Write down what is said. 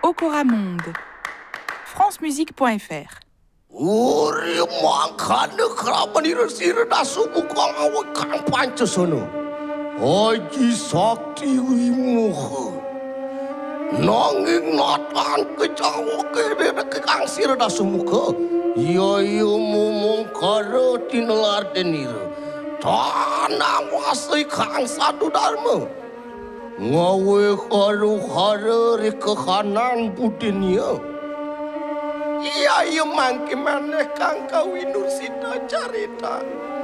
Okora Monde. francemusique.fr. Uri mangkana kramanira sirna subukang awak kang pancasono. Haji sakti wimuha. Nanging natan kecawa kene kang sirna sumuka. Iya mumung karo tinelar denira. Tanang wasai kang sadu dharma. Ngawe karo rekahanan budenya. Iya mangke maneh kang kawinur sida carita.